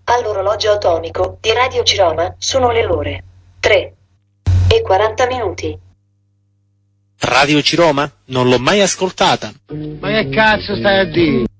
All'orologio atomico di Radio Ciroma sono le ore 3:40. Radio Ciroma? Non l'ho mai ascoltata. Ma che cazzo stai a dire?